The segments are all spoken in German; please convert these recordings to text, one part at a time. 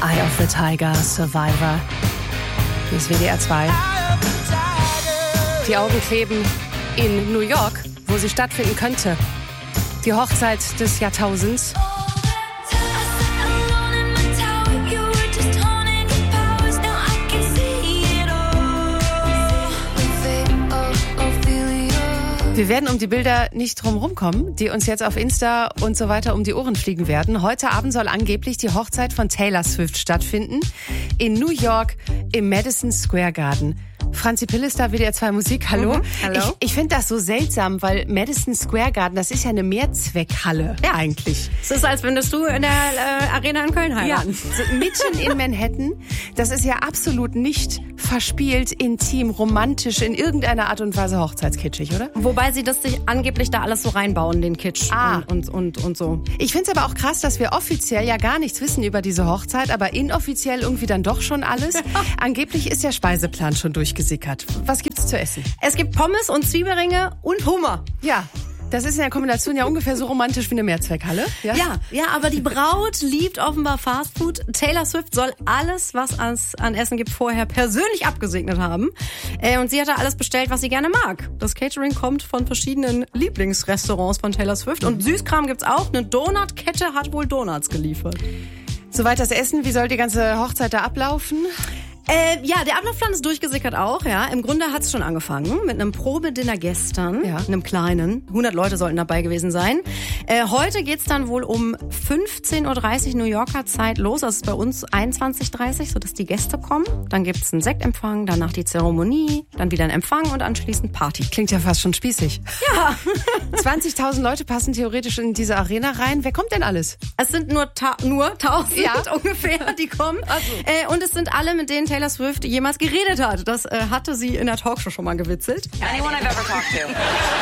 Eye of the Tiger, Survivor. Hier ist WDR 2. Die Augen kleben in New York, wo sie stattfinden könnte. Die Hochzeit des Jahrtausends. Wir werden um die Bilder nicht drum rumkommen, die uns jetzt auf Insta und so weiter um die Ohren fliegen werden. Heute Abend soll angeblich die Hochzeit von Taylor Swift stattfinden. In New York im Madison Square Garden. Franzi Pilles da, WDR 2 Musik, hallo. Hallo. Ich finde das so seltsam, weil Madison Square Garden, das ist ja eine Mehrzweckhalle. Ja, eigentlich. Es ist, als würdest du in der Arena in Köln heiraten. Ja, so mitten in Manhattan. Das ist ja absolut nicht verspielt, intim, romantisch, in irgendeiner Art und Weise hochzeitskitschig, oder? Wobei sie das sich angeblich da alles so reinbauen, den Kitsch und so. Ich finde es aber auch krass, dass wir offiziell ja gar nichts wissen über diese Hochzeit, aber inoffiziell irgendwie dann doch schon alles. Angeblich ist der Speiseplan schon durchgesickert. Was gibt's zu essen? Es gibt Pommes und Zwiebelringe und Hummer. Ja. Das ist in der Kombination ja ungefähr so romantisch wie eine Mehrzweckhalle. Ja, aber die Braut liebt offenbar Fastfood. Taylor Swift soll alles, was es an Essen gibt, vorher persönlich abgesegnet haben. Und sie hat da alles bestellt, was sie gerne mag. Das Catering kommt von verschiedenen Lieblingsrestaurants von Taylor Swift. Und Süßkram gibt's auch. Eine Donutkette hat wohl Donuts geliefert. Soweit das Essen. Wie soll die ganze Hochzeit da ablaufen? Ja, der Ablaufplan ist durchgesickert auch, ja. Im Grunde hat es schon angefangen mit einem Probedinner gestern, einem kleinen. 100 Leute sollten dabei gewesen sein. Heute geht's dann wohl um 15.30 Uhr New Yorker Zeit los. Das ist bei uns 21.30 Uhr, sodass die Gäste kommen. Dann gibt's einen Sektempfang, danach die Zeremonie, dann wieder ein Empfang und anschließend Party. Klingt ja fast schon spießig. Ja. 20.000 Leute passen theoretisch in diese Arena rein. Wer kommt denn alles? Es sind nur 1.000 ungefähr, die kommen. Also. Und es sind alle, mit denen Taylor Swift jemals geredet hat. Das hatte sie in der Talkshow schon mal gewitzelt. Anyone I've ever talked to.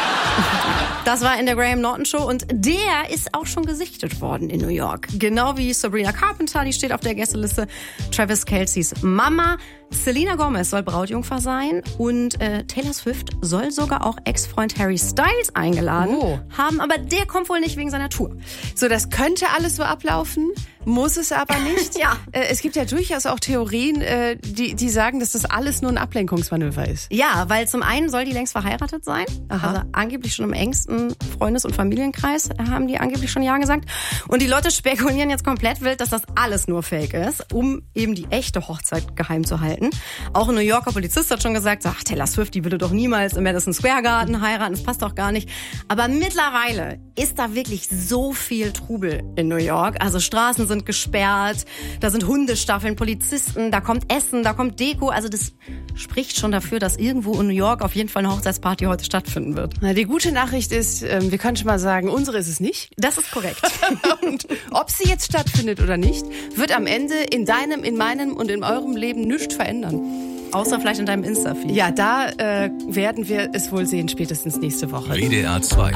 Das war in der Graham Norton Show und der ist auch schon gesichtet worden in New York. Genau wie Sabrina Carpenter, die steht auf der Gästeliste. Travis Kelce's Mama. Selena Gomez soll Brautjungfer sein und Taylor Swift soll sogar auch Ex-Freund Harry Styles eingeladen haben, aber der kommt wohl nicht wegen seiner Tour. So, das könnte alles so ablaufen, muss es aber nicht. Ja. Es gibt ja durchaus auch Theorien, die sagen, dass das alles nur ein Ablenkungsmanöver ist. Ja, weil zum einen soll die längst verheiratet sein, also angeblich schon im engsten Freundes- und Familienkreis haben die angeblich schon ja gesagt. Und die Leute spekulieren jetzt komplett wild, dass das alles nur Fake ist, um eben die echte Hochzeit geheim zu halten. Auch ein New Yorker Polizist hat schon gesagt, ach, Taylor Swift, die würde doch niemals im Madison Square Garden heiraten, das passt doch gar nicht. Aber mittlerweile ist da wirklich so viel Trubel in New York. Also Straßen sind gesperrt, da sind Hundestaffeln, Polizisten, da kommt Essen, da kommt Deko. Also das spricht schon dafür, dass irgendwo in New York auf jeden Fall eine Hochzeitsparty heute stattfinden wird. Na, die gute Nachricht ist, wir können schon mal sagen, unsere ist es nicht. Das ist korrekt. Und ob sie jetzt stattfindet oder nicht, wird am Ende in deinem, in meinem und in eurem Leben nichts verändern. Außer vielleicht in deinem Insta-Feed. Ja, da werden wir es wohl sehen, spätestens nächste Woche. WDR 2